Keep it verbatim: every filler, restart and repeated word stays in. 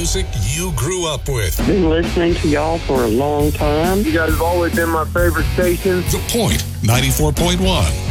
music you grew up with. Been listening to y'all for a long time. You guys have always been my favorite station. The Point ninety-four point one.